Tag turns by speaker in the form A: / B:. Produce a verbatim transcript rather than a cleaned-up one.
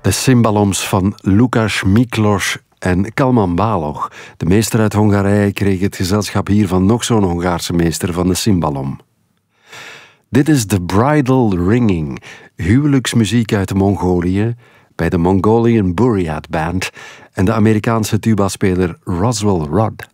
A: De cimbaloms van Lukas Miklos en Kalman Balog. De meester uit Hongarije kreeg het gezelschap hier van nog zo'n Hongaarse meester van de cimbalom. Dit is de Bridal Ringing, huwelijksmuziek uit Mongolië, bij de Mongolian Buryat Band en de Amerikaanse tubaspeler Roswell Rudd.